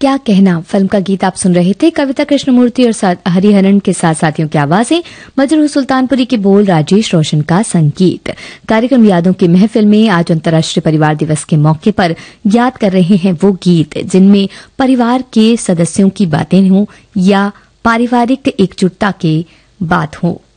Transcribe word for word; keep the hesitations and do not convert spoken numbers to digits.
क्या कहना फिल्म का गीत आप सुन रहे थे। कविता कृष्णमूर्ति और हरिहरन के साथ साथियों की आवाजें, मजरू सुल्तानपुरी के बोल, राजेश रोशन का संगीत। कार्यक्रम यादों की महफिल में आज अंतर्राष्ट्रीय परिवार दिवस के मौके पर याद कर रहे हैं वो गीत जिनमें परिवार के सदस्यों की बातें हों या पारिवारिक एकजुटता की बात हो।